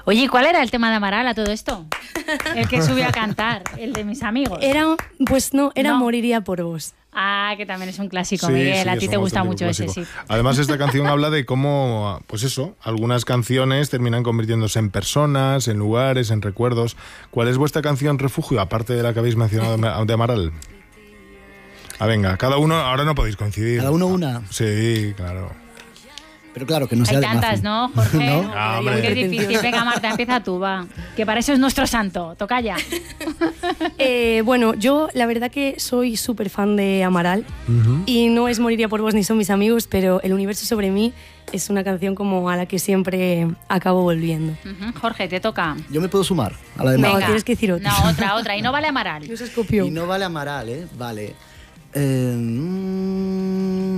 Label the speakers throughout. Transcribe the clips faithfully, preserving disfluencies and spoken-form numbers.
Speaker 1: Oye, ¿cuál era el tema de Amaral a todo esto? El que subió a cantar, el de mis amigos.
Speaker 2: Era, pues no, era
Speaker 1: No.
Speaker 2: Moriría por vos.
Speaker 1: Ah, que también es un clásico,
Speaker 3: Sí,
Speaker 1: Miguel.
Speaker 3: sí,
Speaker 1: a
Speaker 3: es
Speaker 1: ti
Speaker 3: un
Speaker 1: te gusta
Speaker 3: auténtico
Speaker 1: mucho
Speaker 3: clásico.
Speaker 1: ese, sí.
Speaker 3: Además, esta canción habla de cómo, pues eso, algunas canciones terminan convirtiéndose en personas, en lugares, en recuerdos. ¿Cuál es vuestra canción refugio, aparte de la que habéis mencionado de Amaral? Ah, venga, cada uno, ahora no podéis coincidir.
Speaker 4: Cada uno una.
Speaker 3: Sí, claro.
Speaker 4: Pero claro, que no sea
Speaker 1: Hay
Speaker 4: de
Speaker 1: tantas,
Speaker 4: Mafi.
Speaker 1: ¿no, Jorge?
Speaker 4: ¿No?
Speaker 3: Ah, hombre.
Speaker 1: Porque es difícil. Venga, Marta, empieza tú, va. Que para eso es nuestro santo. Toca ya.
Speaker 2: Eh, bueno, yo la verdad que soy súper fan de Amaral
Speaker 3: Uh-huh.
Speaker 2: y no es Moriría por vos ni Son mis amigos, pero El universo sobre mí es una canción como a la que siempre acabo volviendo.
Speaker 1: Ujú. Jorge, te toca.
Speaker 4: Yo me puedo sumar a la de
Speaker 2: No,
Speaker 4: Mafi.
Speaker 1: Venga.
Speaker 2: tienes que decir otra.
Speaker 1: No, otra, otra. Y no vale Amaral.
Speaker 2: Dios escopió.
Speaker 4: Y no vale Amaral, ¿eh? Vale. Eh, mm,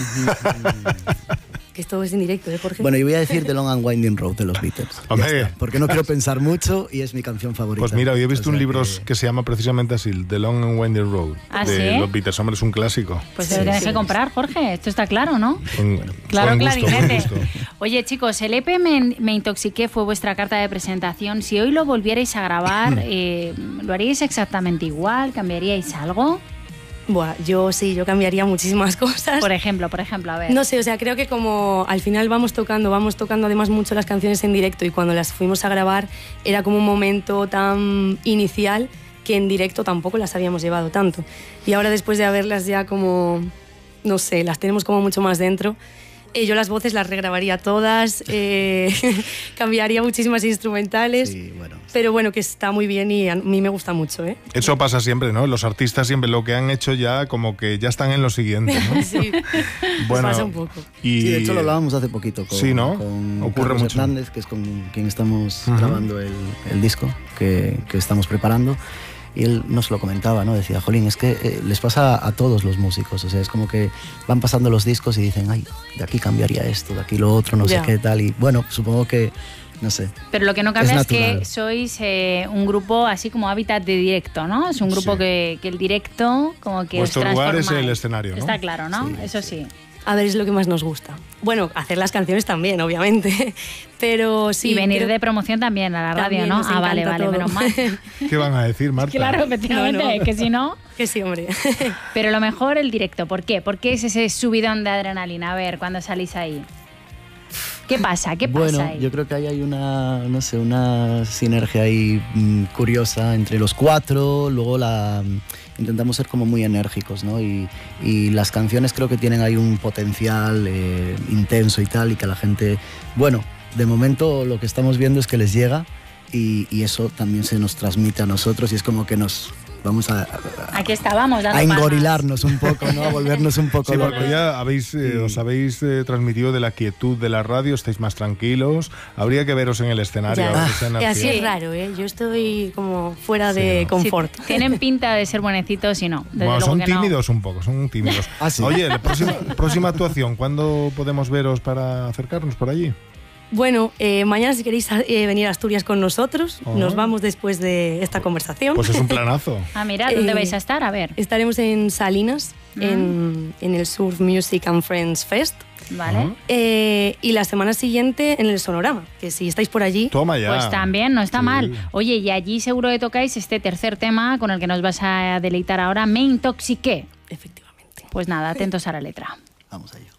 Speaker 2: Que esto es en directo, ¿eh, Jorge?
Speaker 4: bueno, yo voy a decir The Long and Winding Road de los Beatles. Ya
Speaker 3: Hombre.
Speaker 4: está, porque no quiero pensar mucho y es mi canción favorita.
Speaker 3: Pues mira, hoy he visto
Speaker 4: O sea
Speaker 3: un libro
Speaker 4: que-
Speaker 3: que... se llama precisamente así, The Long and Winding Road,
Speaker 1: ¿Ah,
Speaker 3: de
Speaker 1: sí?
Speaker 3: los Beatles. Hombre, es un clásico.
Speaker 1: Pues
Speaker 4: Sí,
Speaker 1: te lo tienes
Speaker 4: sí.
Speaker 1: que comprar, Jorge. Esto está claro, ¿no?
Speaker 3: Con-
Speaker 1: Claro,
Speaker 3: con gusto, con
Speaker 1: clarinete.
Speaker 3: gusto.
Speaker 1: Oye, chicos, el E P me, me intoxiqué fue vuestra carta de presentación. Si hoy lo volvierais a grabar, eh, ¿lo haríais exactamente igual? ¿Cambiaríais algo?
Speaker 2: Buah, yo sí, yo cambiaría muchísimas cosas.
Speaker 1: Por ejemplo, por ejemplo, a ver.
Speaker 2: No sé, o sea, creo que como al final vamos tocando, vamos tocando además mucho las canciones en directo y cuando las fuimos a grabar era como un momento tan inicial que en directo tampoco las habíamos llevado tanto. Y ahora después de haberlas ya como, no sé, las tenemos como mucho más dentro, eh, yo las voces las regrabaría todas, eh, cambiaría muchísimas instrumentales,
Speaker 4: Sí, bueno.
Speaker 2: pero bueno, que está muy bien y a mí me gusta mucho, ¿eh?
Speaker 3: Eso pasa siempre, ¿no? Los artistas siempre lo que han hecho ya como que ya están en lo siguiente, ¿no?
Speaker 2: Sí,
Speaker 3: Bueno,
Speaker 2: pasa un poco.
Speaker 3: y
Speaker 4: Sí, de hecho lo hablábamos hace poquito con,
Speaker 3: Sí, ¿no?
Speaker 4: con
Speaker 3: Ocurre
Speaker 4: Carlos
Speaker 3: mucho.
Speaker 4: Hernández, que es con quien estamos
Speaker 3: Ujú.
Speaker 4: grabando el, el disco que, que estamos preparando. Y él nos lo comentaba, ¿no? Decía, jolín, es que eh, les pasa a todos los músicos. O sea, es como que van pasando los discos y dicen, ay, de aquí cambiaría esto, de aquí lo otro, no
Speaker 2: Ya.
Speaker 4: sé qué tal. Y bueno, supongo que, no sé.
Speaker 1: Pero lo que no cambia es,
Speaker 4: Es
Speaker 1: que
Speaker 4: natural.
Speaker 1: sois eh, un grupo así como hábitat de directo, ¿no? Es un grupo
Speaker 3: Sí.
Speaker 1: que, que el directo como que
Speaker 3: Vuestro
Speaker 1: os
Speaker 3: lugar es
Speaker 1: transforma.
Speaker 3: el escenario, ¿no?
Speaker 1: Está claro, ¿no?
Speaker 4: Sí,
Speaker 1: Eso sí.
Speaker 2: A ver, es lo que más nos gusta. Bueno, hacer las canciones también, obviamente, pero sí.
Speaker 1: y venir
Speaker 2: creo-
Speaker 1: de promoción también a la radio,
Speaker 2: También
Speaker 1: ¿no?
Speaker 2: nos
Speaker 1: Ah, vale,
Speaker 2: encanta
Speaker 1: vale,
Speaker 2: todo.
Speaker 1: menos mal.
Speaker 3: ¿Qué van a decir, Marta?
Speaker 1: Claro, efectivamente,
Speaker 2: No, no.
Speaker 1: que si no...
Speaker 2: Que sí, hombre.
Speaker 1: Pero lo mejor el directo, ¿por qué? ¿Por qué es ese subidón de adrenalina? A ver, cuando salís ahí. ¿Qué pasa? ¿Qué pasa
Speaker 4: Bueno,
Speaker 1: ahí?
Speaker 4: yo creo que ahí hay una, no sé, una sinergia ahí mm, curiosa entre los cuatro. Luego la mm, intentamos ser como muy enérgicos, ¿no? Y, y las canciones creo que tienen ahí un potencial eh, intenso y tal, y que a la gente, bueno, de momento lo que estamos viendo es que les llega y, y eso también se nos transmite a nosotros y es como que nos vamos a, a,
Speaker 1: Aquí estábamos dando
Speaker 4: a
Speaker 1: palmas.
Speaker 4: engorilarnos un poco, ¿no? A volvernos un poco
Speaker 3: Sí,
Speaker 4: locos.
Speaker 3: porque ya habéis, eh,
Speaker 4: Sí.
Speaker 3: os habéis eh, transmitido de la quietud de la radio, estáis más tranquilos. Habría que veros en el escenario.
Speaker 2: Ya.
Speaker 3: a ver esa
Speaker 2: Y
Speaker 3: energía.
Speaker 2: así
Speaker 1: Sí.
Speaker 2: es raro, ¿eh? Yo estoy como fuera
Speaker 3: Sí,
Speaker 2: de
Speaker 3: ¿no?
Speaker 2: confort.
Speaker 1: Sí, tienen pinta de ser buenecitos y no. Desde
Speaker 3: Bueno,
Speaker 1: luego
Speaker 3: son
Speaker 1: que no.
Speaker 3: tímidos un poco, son tímidos.
Speaker 4: Ah, sí.
Speaker 3: Oye, la próxima, próxima actuación, ¿cuándo podemos veros para acercarnos por allí?
Speaker 2: Bueno, eh, mañana si queréis eh, venir a Asturias con nosotros,
Speaker 3: Oh.
Speaker 2: nos vamos después de esta conversación.
Speaker 3: Pues es un planazo.
Speaker 1: Ah, mira, ¿dónde
Speaker 2: Eh,
Speaker 1: vais a estar? A ver.
Speaker 2: Estaremos en Salinas,
Speaker 1: Mm.
Speaker 2: en, en el Surf Music and Friends Fest.
Speaker 1: Vale.
Speaker 3: Ajá.
Speaker 2: Eh, y la semana siguiente en el Sonorama, que si estáis por allí...
Speaker 3: Toma ya.
Speaker 1: Pues también, no está
Speaker 3: Sí.
Speaker 1: mal. Oye, y allí seguro que tocáis este tercer tema con el que nos vas a deleitar ahora, Me intoxiqué.
Speaker 2: Efectivamente.
Speaker 1: Pues nada, atentos a la letra.
Speaker 4: Vamos a ello.